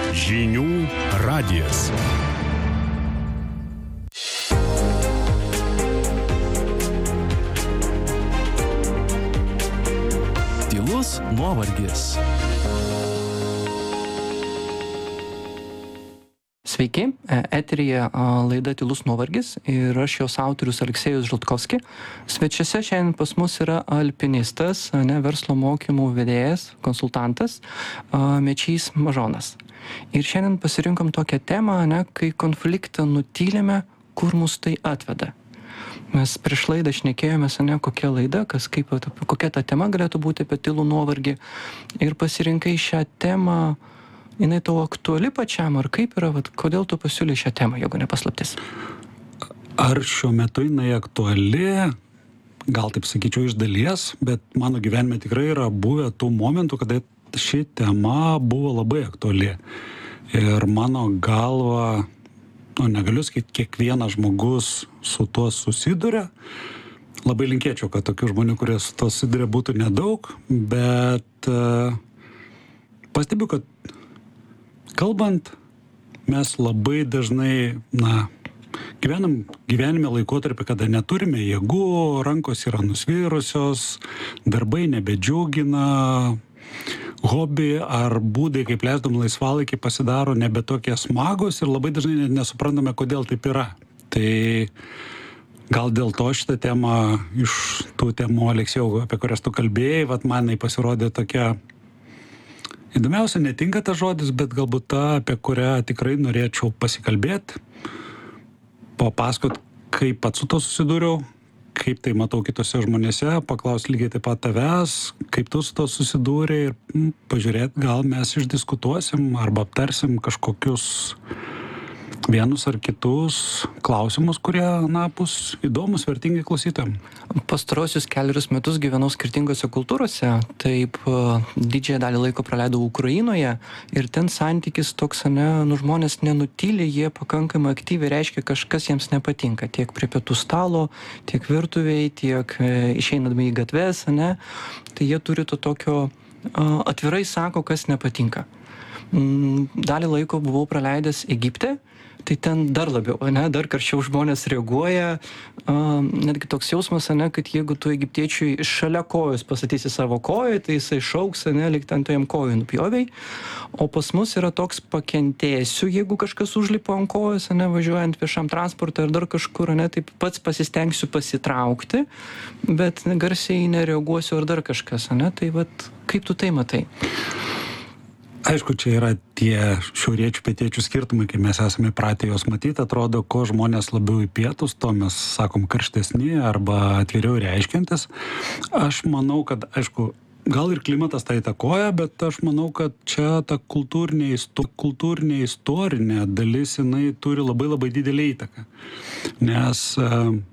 Žinių radijas. Tylus nuovargis. Sveiki, eteryje laida Tylus nuovargis ir aš jos autorius Aleksejus Žaltkovski. Svečiuose šiandien pas mus yra alpinistas, verslo mokymų vedėjas, konsultantas Mečys Mažonas. Ir šiandien pasirinkom tokią temą, kai konfliktą nutylime, kur mus tai atveda. Mes prieš laidą šnekėjomės, kokia laida, kokia ta tema galėtų būti apie tylų nuovargį. Ir pasirinkai šią temą. Jinai tau aktuali pačiam, ar kaip yra, kodėl tu pasiūlė šią temą, jeigu nepaslaptis? Ar šiuo metu jinai aktuali, gal taip sakyčiau iš dalies, bet mano gyvenime tikrai yra buvę tų momentų, kada ši tema buvo labai aktuali. Ir mano galva, negaliu sakyti, kiekvienas žmogus su tuo susiduria. Labai linkėčiau, kad tokių žmonių, kurie su tuo susiduria, būtų nedaug, bet pastebiu, kad kalbant, mes labai dažnai, gyvenam gyvenime laikotarpį, kada neturime jėgų, rankos yra nusvirusios, darbai nebedžiugina, hobi ar būdai, kaip leisdam laisvalaikį, pasidaro nebe tokie smagus ir labai dažnai net nesuprantame, kodėl taip yra. Tai gal dėl to šitą temą iš tų temų, Aleksejau, apie kurias tu kalbėjai, man pasirodė tokia įdomiausia, netinka tas žodis, bet galbūt ta, apie kurią tikrai norėčiau pasikalbėti, papasakot, kaip pats su to susidūriau, kaip tai matau kitose žmonėse, paklausti lygiai taip pat tavęs, kaip tu su to susidūrei ir pažiūrėti, gal mes išdiskutuosim arba aptarsim kažkokius vienus ar kitus klausimus, kurie, bus įdomus, vertingi klausytojams. Pastarosius 4 metus gyvenau skirtingose kultūrose, taip didžiąją dalį laiko praleidau Ukrainoje ir ten santykis toks, žmonės nenutyli, jie pakankamai aktyviai reiškia, kažkas jiems nepatinka, tiek prie pietų stalo, tiek virtuviai, tiek išeinami į gatves, tai jie turi to tokio, atvirai sako, kas nepatinka. Dalį laiko buvau praleidęs Egipte, tai ten dar labiau, dar karščiau žmonės reaguoja, netgi toks jausmas, kad jeigu tu egiptiečiui šalia kojos pastatysi savo koją, tai jisai šauks, lyg ten tu jam kojų nupjoviai, o pas mus yra toks pakentėsiu, jeigu kažkas užlipo ant kojos, važiuojant viešam transportą ir dar kažkur, taip pats pasistengsiu pasitraukti, bet garsiai nereaguosiu ar dar kažkas, tai kaip tu tai matai? Aišku, čia yra tie šiauriečių pietiečių skirtumai, kai mes esame pratę jos matyti, atrodo, ko žmonės labiau į pietus, to mes sakom karštesni arba atviriau reiškiantis. Aš manau, kad, aišku, gal ir klimatas tai įtakoja, bet aš manau, kad čia ta kultūrinė istorinė dalis, jinai turi labai labai didelį įtaką. Nes